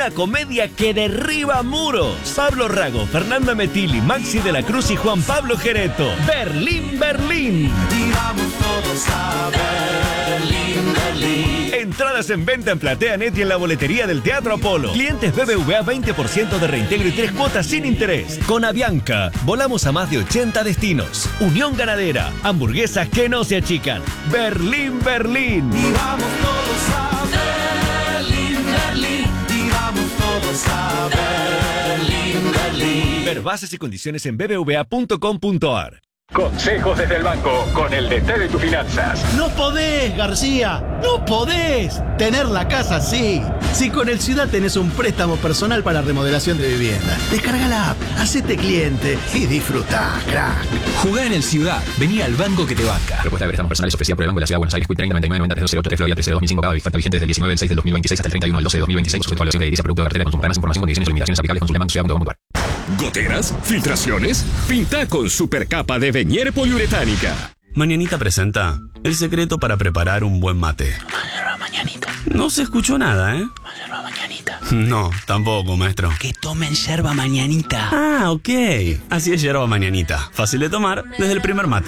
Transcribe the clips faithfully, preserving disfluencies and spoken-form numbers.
Una comedia que derriba muros. Pablo Rago, Fernanda Metilli, Maxi de la Cruz y Juan Pablo Gereto. Berlín, Berlín. Y vamos todos a Berlín, Berlín. Entradas en venta en PlateaNet y en la boletería del Teatro Apolo. Clientes B B V A veinte por ciento de reintegro y tres cuotas sin interés. Con Avianca, volamos a más de ochenta destinos. Unión Ganadera, hamburguesas que no se achican. Berlín, Berlín. Y vamos todos a Berlín, Berlín. Y vamos todos a Berlín, Berlín. Ver bases y condiciones en b b v a punto com punto a r. Consejos desde el banco con el D T de tus finanzas. No podés, García, no podés tener la casa así. Si con el Ciudad tenés un préstamo personal para remodelación de vivienda, descarga la app, hacete cliente y disfrutá, crack. Jugá en el Ciudad, vení al banco que te banca. Propuesta de préstamos personales ofrecida por el Banco de la Ciudad de Buenos Aires, Q treinta noventa y nueve noventa cero ocho tres Florida trece dos mil cinco, Cava, Bifanta vigente desde el diecinueve del seis del dos mil veintiséis hasta el treinta y uno del doce del dos mil veintiséis, sujeto a evaluación de edilicia, producto de cartera de consumo. Más información, condiciones y limitaciones aplicables. Consulte banco ciudad punto com punto a r. ¿Goteras? ¿Filtraciones? Pinta con supercapa de Venier poliuretánica. Mañanita presenta el secreto para preparar un buen mate. Yerba mañanita. No se escuchó nada, ¿eh? Yerba mañanita. No, tampoco, maestro. Que tomen yerba mañanita. Ah, ok. Así es yerba mañanita. Fácil de tomar desde el primer mate.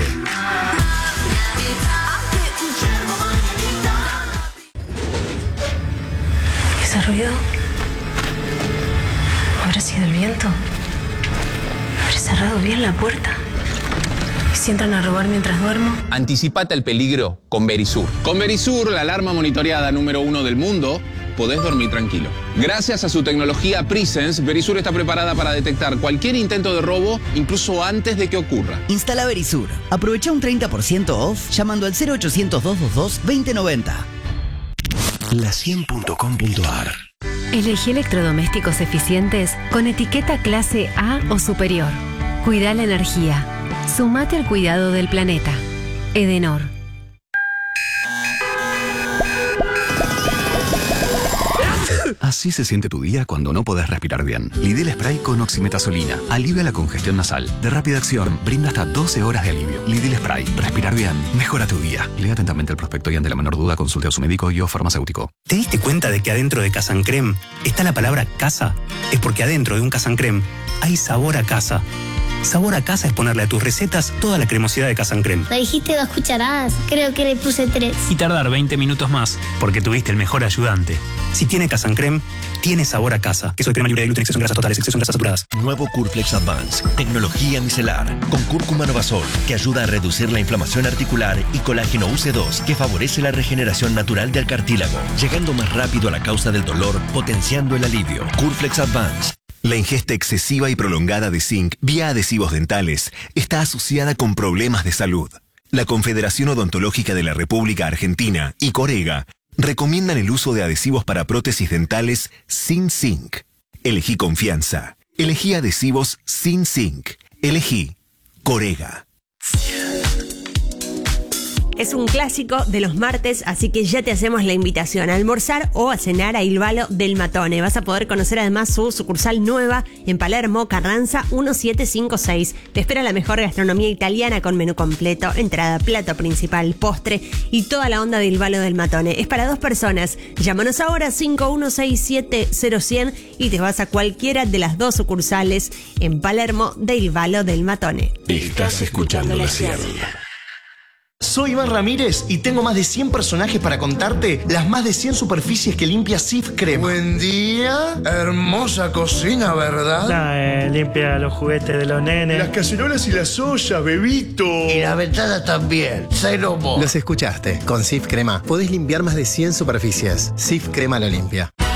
¿Ese ruido? ¿Habrá sido el viento? ¿Habré cerrado bien la puerta? ¿Y si entran a robar mientras duermo? Anticipate al peligro con Verisur. Con Verisur, la alarma monitoreada número uno del mundo, podés dormir tranquilo. Gracias a su tecnología Presence, Verisur está preparada para detectar cualquier intento de robo, incluso antes de que ocurra. Instala Verisur. Aprovecha un treinta por ciento off llamando al cero ochocientos, doscientos veintidós, veinte noventa. la cien punto com punto a r. Elegí electrodomésticos eficientes con etiqueta clase A o superior. Cuida la energía. Sumate al cuidado del planeta. Edenor. Así se siente tu día cuando no podés respirar bien. Lidl Spray con oximetazolina. Alivia la congestión nasal. De rápida acción, brinda hasta doce horas de alivio. Lidl Spray. Respirar bien. Mejora tu día. Lea atentamente el prospecto y ante la menor duda consulte a su médico y o farmacéutico. ¿Te diste cuenta de que adentro de Casa Creme está la palabra casa? Es porque adentro de un Casa Creme hay sabor a casa. Sabor a casa es ponerle a tus recetas toda la cremosidad de Casa Creme. Me dijiste dos cucharadas, creo que le puse tres. Y tardar veinte minutos más, porque tuviste el mejor ayudante. Si tiene Casa Creme, tiene sabor a casa. Queso de crema libre de gluten, exceso en grasas totales, exceso en grasas saturadas. Nuevo Curflex Advance, tecnología micelar, con cúrcuma novasol, que ayuda a reducir la inflamación articular, y colágeno U C dos, que favorece la regeneración natural del cartílago, llegando más rápido a la causa del dolor, potenciando el alivio. Curflex Advance. La ingesta excesiva y prolongada de zinc vía adhesivos dentales está asociada con problemas de salud. La Confederación Odontológica de la República Argentina y Corega recomiendan el uso de adhesivos para prótesis dentales sin zinc. Elegí confianza. Elegí adhesivos sin zinc. Elegí Corega. Es un clásico de los martes, así que ya te hacemos la invitación a almorzar o a cenar a Il Valo del Matone. Vas a poder conocer además su sucursal nueva en Palermo, Carranza mil setecientos cincuenta y seis. Te espera la mejor gastronomía italiana con menú completo, entrada, plato principal, postre y toda la onda de Il Valo del Matone. Es para dos personas. Llámanos ahora cinco uno seis siete cero cero cero y te vas a cualquiera de las dos sucursales en Palermo de Il Valo del Matone. Estás escuchando la cien. Soy Iván Ramírez y tengo más de cien personajes para contarte las más de cien superficies que limpia Cif Crema. Buen día, hermosa cocina, ¿verdad? Ah, eh, limpia los juguetes de los nenes. Las cacerolas y las ollas, bebito. Y la ventana también, cero mo. Los escuchaste. Con Cif Crema podés limpiar más de cien superficies. Cif Crema lo limpia.